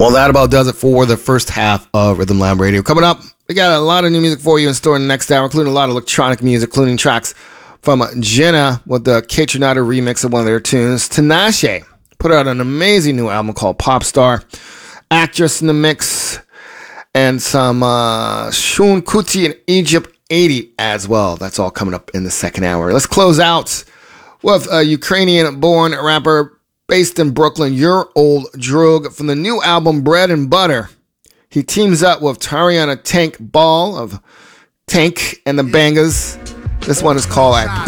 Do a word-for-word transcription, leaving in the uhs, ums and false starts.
Well, that about does it for the first half of Rhythm Lab Radio. Coming up, we got a lot of new music for you in store in the next hour, including a lot of electronic music, including tracks from Jenna with the Kaytranada remix of one of their tunes. Tinashe put out an amazing new album called Pop Star. Actress in the mix, and some uh, Shun Kuti and Egypt eighty as well. That's all coming up in the second hour. Let's close out with a Ukrainian-born rapper based in Brooklyn, Your Old Droog, from the new album Bread and Butter. He teams up with Tariana Tank Ball of Tank and the Bangers. This one is called